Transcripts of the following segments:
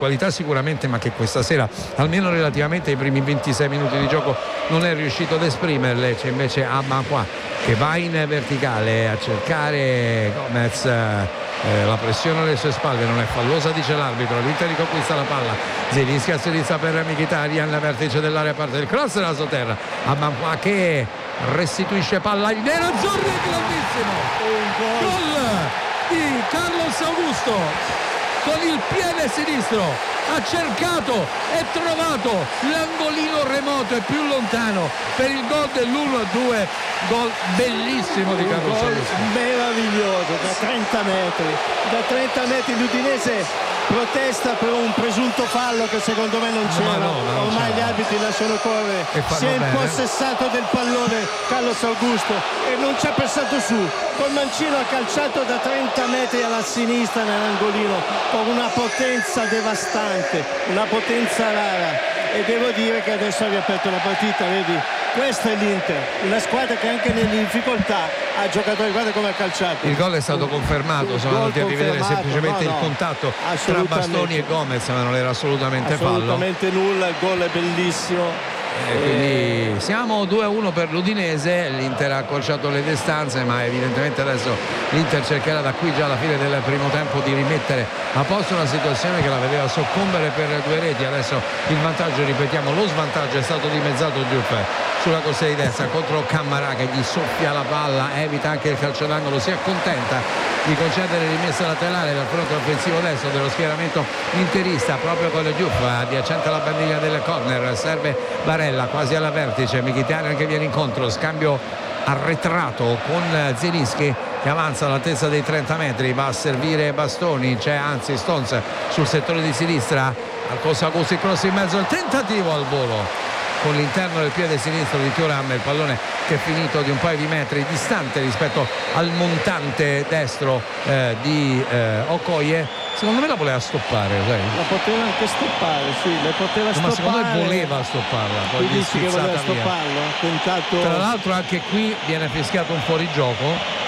qualità sicuramente, ma che questa sera almeno relativamente ai primi 26 minuti di gioco non è riuscito ad esprimerle. C'è invece Abanqua che va in verticale a cercare Gomez, la pressione alle sue spalle non è fallosa, dice l'arbitro. L'Inter riconquista la palla, Zielinski a sinistra per Mkhitaryan, vertice dell'area, parte del cross della sotterra. Abanqua che restituisce palla ai nerazzurri, grandissimo gol di Carlos Augusto. Con il piede sinistro ha cercato e trovato l'angolino remoto e più lontano per il gol dell'1-2, gol bellissimo di Carlos Augusto, meraviglioso, da 30 metri l'Udinese protesta per un presunto fallo che secondo me non c'era, ormai gli arbitri lasciano correre, si è impossessato del pallone Carlos Augusto e non ci ha pensato su, col mancino ha calciato da 30 metri alla sinistra nell'angolino con una potenza devastante, una potenza rara, e devo dire che adesso ha riaperto la partita, vedi? Questa è l'Inter, una squadra che anche nelle difficoltà ha giocato, guarda come ha calciato. Il gol è stato confermato, sono andati a rivedere semplicemente il contatto tra Bastoni e Gomez, ma non era assolutamente fallo. Assolutamente nulla, il gol è bellissimo. Quindi siamo 2-1 per l'Udinese, l'Inter ha accorciato le distanze, ma evidentemente adesso l'Inter cercherà da qui già alla fine del primo tempo di rimettere a posto una situazione che la vedeva soccombere per 2 reti. Adesso il vantaggio, ripetiamo, lo svantaggio è stato dimezzato Giuffè sulla corsia di destra contro Cammarà che gli soffia la palla, evita anche il calcio d'angolo, si accontenta di concedere rimessa laterale dal fronte offensivo destro dello schieramento interista proprio con le Giuffa, adiacente alla bandiglia del corner. Serve Barella quasi alla vertice, Mkhitaryan che viene incontro, scambio arretrato con Zielinski che avanza all'altezza dei 30 metri, va a servire Bastoni, c'è anzi Stones sul settore di sinistra, Arcosa Augusto, cross in mezzo, il tentativo al volo con l'interno del piede sinistro di Thuram, il pallone che è finito di un paio di metri distante rispetto al montante destro di Okoye. Secondo me la voleva stoppare, sai? La poteva anche stoppare, sì, le poteva stoppare. Ma secondo me voleva stopparla, poi tu dici che voleva stopparlo? Tentato... Tra l'altro anche qui viene fischiato un fuorigioco,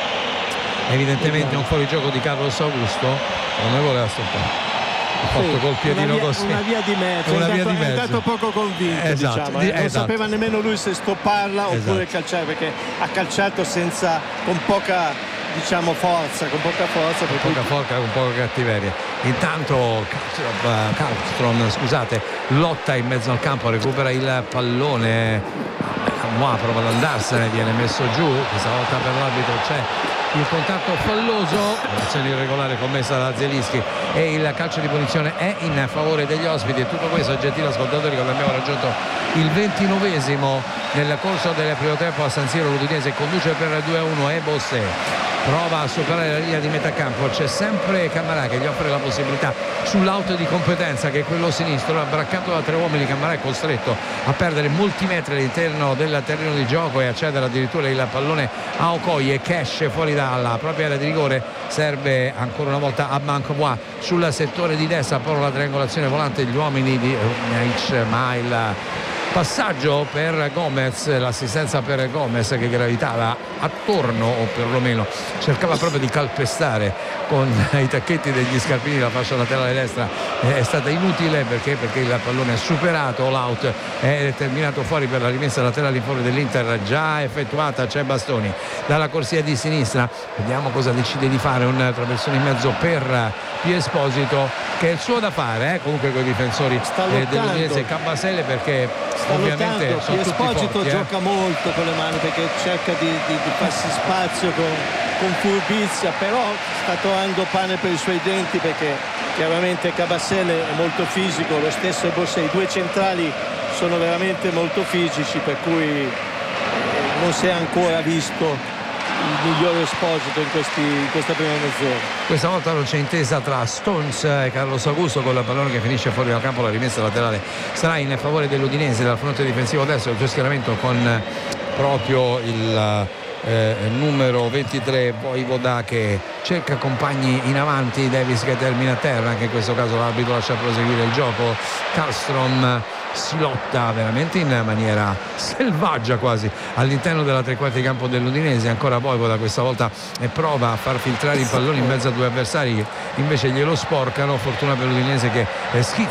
evidentemente un fuorigioco di Carlos Augusto, secondo me voleva stoppare. Fatto col piedino così, una via di mezzo, è andato poco convinto, esatto, diciamo, non sapeva nemmeno lui se stopparla oppure calciare, perché ha calciato con poca, diciamo, forza, con poca cattiveria. Intanto Karlström, lotta in mezzo al campo, recupera il pallone, prova ad andarsene, viene messo giù, questa volta per l'arbitro c'è il contatto falloso, l'azione irregolare commessa da Zielinski e il calcio di punizione è in favore degli ospiti. E tutto questo, gentili ascoltatori, quando abbiamo raggiunto il 29esimo nel corso del primo tempo a San Siro, l'Udinese conduce per 2-1 e Bossé prova a superare la linea di metà campo, c'è sempre Cammarà che gli offre la possibilità sull'out di competenza che è quello sinistro, abbraccato da 3 uomini. Cammarà è costretto a perdere molti metri all'interno del terreno di gioco e a cedere addirittura il pallone a Okoye che esce fuori dalla propria area di rigore. Serve ancora una volta a Abanqua sul settore di destra, però la triangolazione volante gli uomini di Naic, ma il passaggio per Gomez, l'assistenza per Gomez che gravitava attorno o perlomeno cercava proprio di calpestare con i tacchetti degli scarpini la fascia laterale destra, è stata inutile perché il pallone è superato, l'out è terminato fuori per la rimessa laterale in favore dell'Inter già effettuata. C'è Bastoni dalla corsia di sinistra, vediamo cosa decide di fare, un traversone in mezzo per Pio Esposito che è il suo da fare, comunque con i difensori dell'Udinese Cabasele, perché ovviamente sono tutti Esposito gioca molto con le mani perché cerca di farsi spazio con furbizia, però sta trovando pane per i suoi denti perché chiaramente Cabasele è molto fisico, lo stesso Bossé, i 2 centrali sono veramente molto fisici, per cui non si è ancora visto il migliore Esposito in questa prima mezz'ora. Questa volta non c'è intesa tra Stones e Carlos Augusto con il pallone che finisce fuori dal campo. La rimessa laterale sarà in favore dell'Udinese dal fronte difensivo destro, il suo schieramento con proprio il numero 23 Voivoda che cerca compagni in avanti, Davis che termina a terra, anche in questo caso l'arbitro lascia proseguire il gioco. Karlström si lotta veramente in maniera selvaggia quasi all'interno della tre quarti di campo dell'Udinese. Ancora Voivoda questa volta prova a far filtrare il pallone in mezzo a 2 avversari che invece glielo sporcano. Fortuna per l'Udinese che schizza